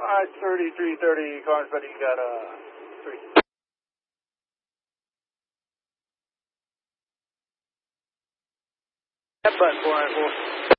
5:30, 3:30, cars ready, you got 3. That button 494.